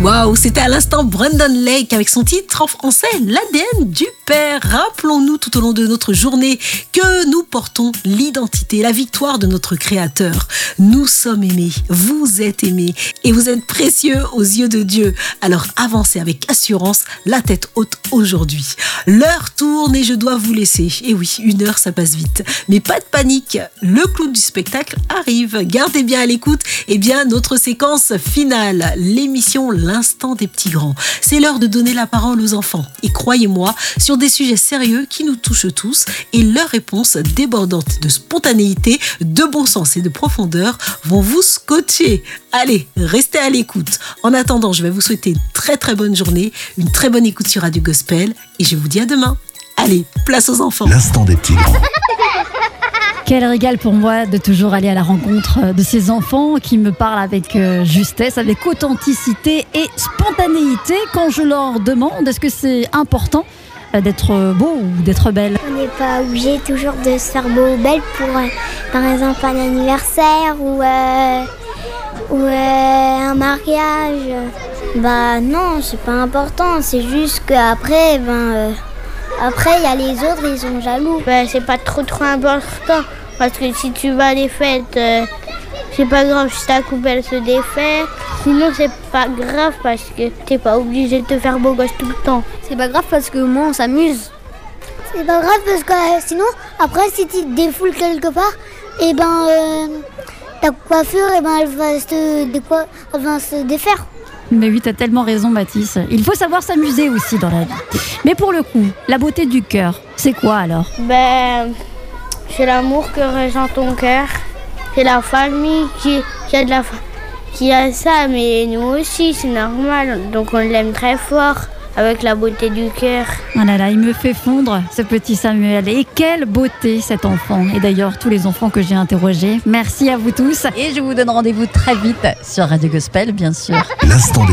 Waouh, c'était à l'instant Brandon Lake avec son titre en français l'ADN du Père. Rappelons-nous tout au long de notre journée que nous portons l'identité, la victoire de notre Créateur. Nous sommes aimés, vous êtes aimés et vous êtes précieux aux yeux de Dieu. Alors avancez avec assurance, la tête haute aujourd'hui. L'heure tourne et je dois vous laisser. Et oui, 1 heure ça passe vite. Mais pas de panique, le clown du spectacle arrive. Gardez bien à l'écoute notre séquence finale, l'émission L'Instant des petits grands. C'est l'heure de donner la parole aux enfants. Et croyez-moi, sur des sujets sérieux qui nous touchent tous et leurs réponses débordantes de spontanéité, de bon sens et de profondeur vont vous scotcher. Allez, restez à l'écoute. En attendant, je vais vous souhaiter une très très bonne journée, une très bonne écoute sur Radio Gospel et je vous dis à demain. Allez, place aux enfants. L'Instant des petits grands. Quel régal pour moi de toujours aller à la rencontre de ces enfants qui me parlent avec justesse, avec authenticité et spontanéité. Quand je leur demande, est-ce que c'est important d'être beau ou d'être belle? On n'est pas obligé toujours de se faire beau ou belle pour, par exemple, un anniversaire ou un mariage. Bah non, c'est pas important. C'est juste qu'après, après, il y a les autres, ils sont jaloux. C'est pas trop important, parce que si tu vas à les fêtes, c'est pas grave si ta coupe elle se défait. Sinon, c'est pas grave parce que t'es pas obligé de te faire beau gosse tout le temps. C'est pas grave parce que moi, on s'amuse. C'est pas grave parce que sinon, après, si tu te défoules quelque part, ta coiffure, elle va se défaire. Mais oui, t'as tellement raison, Mathis. Il faut savoir s'amuser aussi dans la vie. Mais pour le coup, la beauté du cœur, c'est quoi alors? C'est l'amour que ressent ton cœur. C'est la famille qui a ça, mais nous aussi, c'est normal. Donc on l'aime très fort avec la beauté du cœur. Ah là là, il me fait fondre, ce petit Samuel. Et quelle beauté, cet enfant. Et d'ailleurs, tous les enfants que j'ai interrogés. Merci à vous tous. Et je vous donne rendez-vous très vite sur Radio Gospel, bien sûr. L'Instant des